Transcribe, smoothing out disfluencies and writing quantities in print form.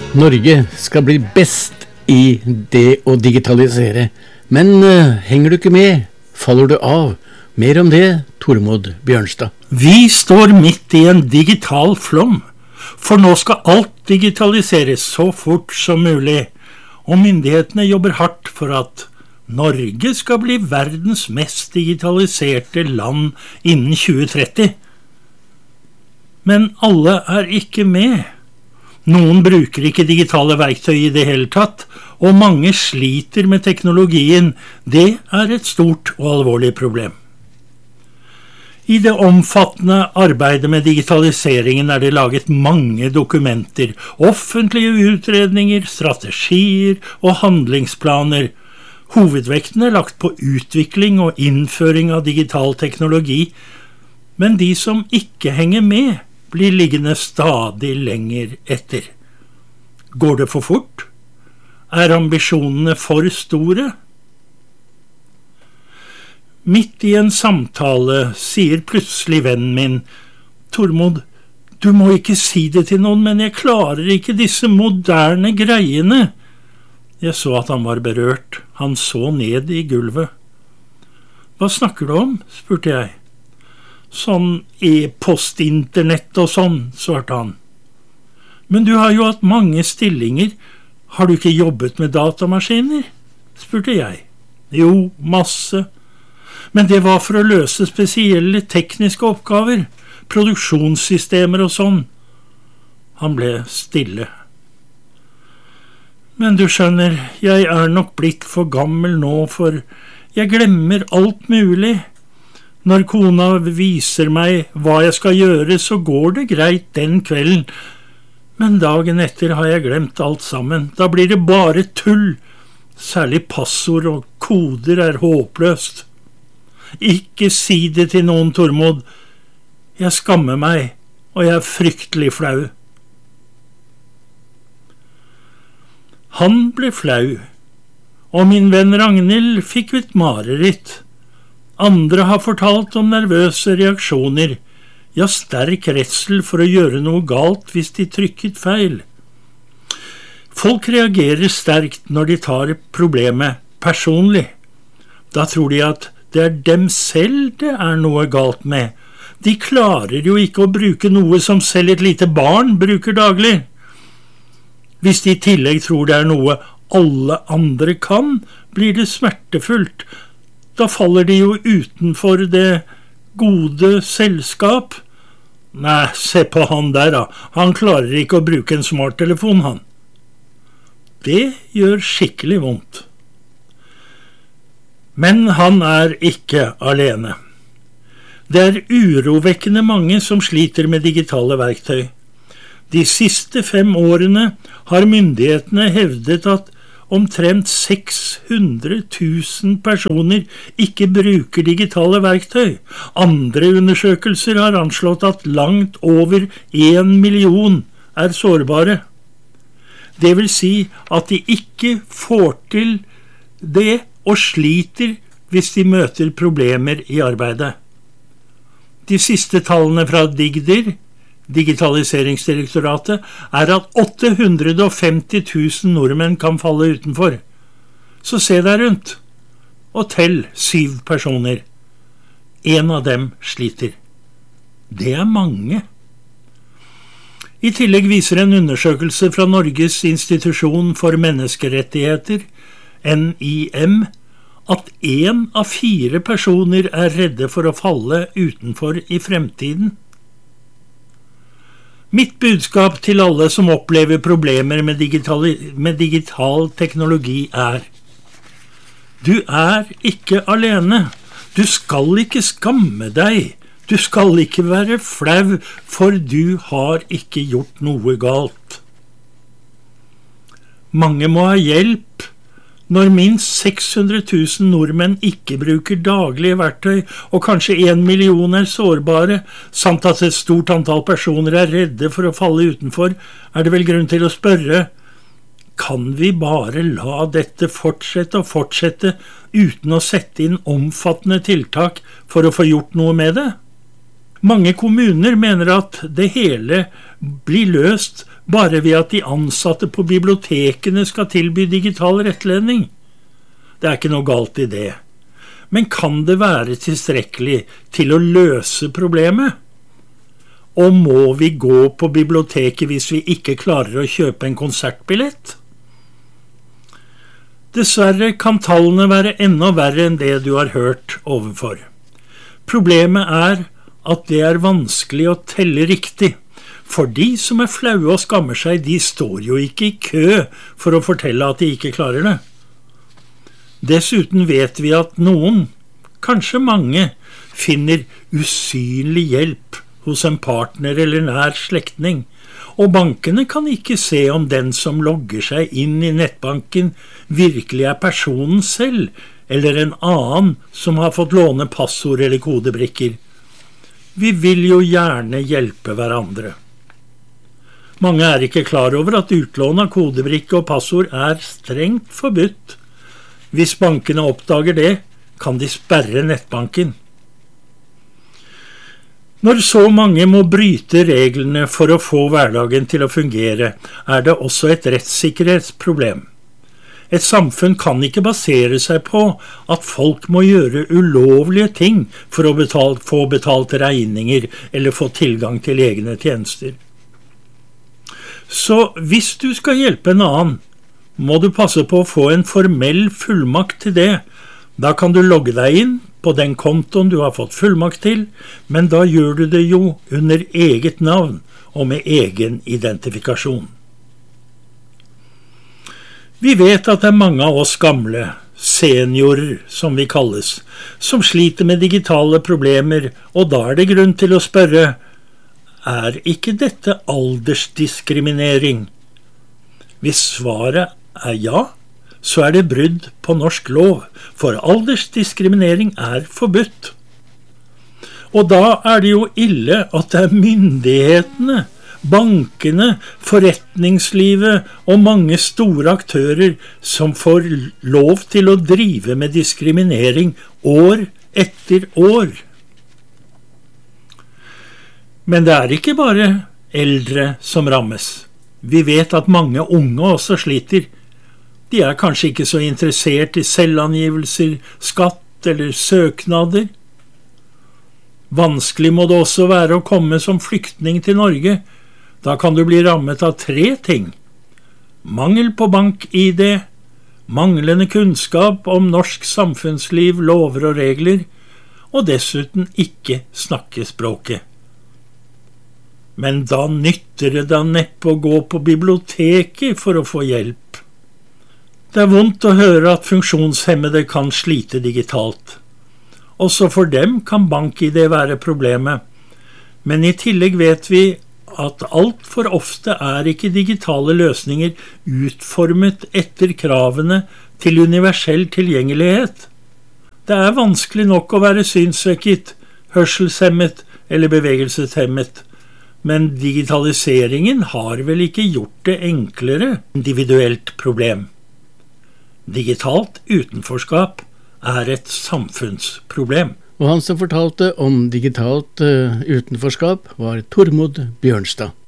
Norge skal bli best i det å digitalisere, men henger du ikke med, faller du av. Mer om det, Tormod Bjørnstad. Vi står midt i en digital flom, for nå skal alt digitaliseres så fort som mulig, og myndighetene jobber hardt for at Norge skal bli verdens mest digitaliserte land innen 2030. Men alle er ikke med. Noen bruker ikke digitale verktøy i det hele tatt, og mange sliter med teknologien. Det er et stort og alvorlig problem. I det omfattende arbeidet med digitaliseringen er det laget mange dokumenter, offentlige utredninger, strategier og handlingsplaner. Hovedvekten er lagt på utvikling og innføring av digital teknologi, men de som ikke henger med, blir liggende stadig lenger etter. Går det for fort? Er ambisjonene for store? Midt i en samtale sier plutselig vennen min, Tormod, du må ikke si det til noen, men jeg klarer ikke disse moderne greiene. Jeg så at han var berørt. Han så ned i gulvet. Hva snakker du om? Spurte jeg. Sånn e-post-internett og sånn, svarte han. Men du har jo hatt mange stillinger. Har du ikke jobbet med datamaskiner? Spurte jeg. Jo, masse. Men det var for å løse spesielle tekniske oppgaver, produksjonssystemer og sånn. Han ble stille. Men du skjønner, jeg er nok blitt for gammel nå, for jeg glemmer alt mulig. Når kona viser meg hva jeg skal gjøre, så går det greit den kvelden. Men dagen etter har jeg glemt alt sammen. Da blir det bare tull. Særlig passord og koder er håpløst. Ikke si det til noen, Tormod. Jeg skammer meg, og jeg er fryktelig flau. Han ble flau, og min venn Ragnhild fikk et mareritt. Andre har fortalt om nervøse reaksjoner, ja, sterk redsel for å gjøre noe galt hvis de trykket feil. Folk reagerer sterkt når de tar problemet personlig. Da tror de at det er dem selv det er noe galt med. De klarer jo ikke å bruke noe som selv et lite barn bruker daglig. Hvis de i tillegg tror det er noe alle andre kan, blir det smertefullt. Da faller de jo utenfor det gode selskap. Nei, se på han der da. Han klarer ikke å bruke en smarttelefon, han. Det gjør skikkelig vondt. Men han er ikke alene. Det er urovekkende mange som sliter med digitale verktøy. De siste 5 årene har myndighetene hevdet at omtrent 600 000 personer ikke bruker digitale verktøy. Andre undersøkelser har anslått at langt over 1 million er sårbare. Det vil si at de ikke får til det og sliter hvis de møter problemer i arbeidet. De siste tallene fra Digdir, Digitaliseringsdirektoratet, er at 850 000 nordmenn kan falle utenfor. Så se deg rundt, og tell 7 personer. En av dem sliter. Det er mange. I tillegg viser en undersøkelse fra Norges institusjon for menneskerettigheter, NIM, at 1 av 4 personer er redde for å falle utenfor i fremtiden. Mitt budskap til alle som opplever problemer med digital teknologi er: du er ikke alene. Du skal ikke skamme deg. Du skal ikke være flau, for du har ikke gjort noe galt. Mange må ha hjelp. Når minst 600 000 nordmenn ikke bruker daglige verktøy, og kanskje 1 million er sårbare, samt at et stort antall personer er redde for å falle utenfor, er det vel grunn til å spørre: kan vi bare la dette fortsette og fortsette uten å sette inn omfattende tiltak for å få gjort noe med det? Mange kommuner mener at det hele blir løst bare ved at de ansatte på bibliotekene skal tilby digital rettledning. Det er ikke noe galt i det. Men kan det være tilstrekkelig til å løse problemet? Og må vi gå på biblioteket hvis vi ikke klarer å kjøpe en konsertbillett? Dessverre kan tallene være enda verre enn det du har hørt overfor. Problemet er at det er vanskelig å telle riktig, for de som er flaue og skammer seg, de står jo ikke i kø for å fortelle at de ikke klarer det. Dessuten vet vi at noen, kanskje mange, finner usynlig hjelp hos en partner eller nær slektning, og bankene kan ikke se om den som logger seg inn i nettbanken virkelig er personen selv, eller en annen som har fått låne passord eller kodebrikker. Vi vil jo gjerne hjelpe hverandre. Mange er ikke klar over at utlån av kodebrikke og passord er strengt forbudt. Hvis bankene oppdager det, kan de sperre nettbanken. Når så mange må bryte reglene for å få hverdagen til å fungere, er det også et rettssikkerhetsproblem. Et samfunn kan ikke basere seg på at folk må gjøre ulovlige ting for å få betalt regninger eller få tilgang til egne tjenester. Så hvis du skal hjelpe en annen, må du passe på å få en formell fullmakt til det. Da kan du logge deg inn på den kontoen du har fått fullmakt til, men da gjør du det jo under eget navn og med egen identifikasjon. Vi vet at det er mange av oss gamle, seniorer som vi kalles, som sliter med digitale problemer, og da er det grunn til å spørre, er ikke dette aldersdiskriminering? Hvis svaret er ja, så er det brudd på norsk lov, for aldersdiskriminering er forbudt. Og da er det jo ille at det er myndighetene, bankene, forretningslivet og mange store aktører som får lov til å drive med diskriminering år etter år. Men det er ikke bare eldre som rammes. Vi vet at mange unge også sliter. De er kanskje ikke så interessert i selvangivelser, skatt eller søknader. Vanskelig må det også være å komme som flyktning til Norge. Da kan du bli rammet av 3 ting. Mangel på bank-ID, manglende kunnskap om norsk samfunnsliv, lover og regler, og dessuten ikke snakke språket. Men da nytter det da neppe å gå på biblioteket for å få hjelp. Det er vondt å høre at funksjonshemmede kan slite digitalt. Også for dem kan bank-ID være problemet. Men i tillegg vet vi at alt for ofte er ikke digitale løsninger utformet etter kravene til universell tilgjengelighet. Det er vanskelig nok å være synssvekket, hørselshemmet eller bevegelseshemmet. Men digitaliseringen har vel ikke gjort det enklere individuelt problem. Digitalt utenforskap er et samfunnsproblem. Og han som fortalte om digitalt utenforskap var Tormod Bjørnstad.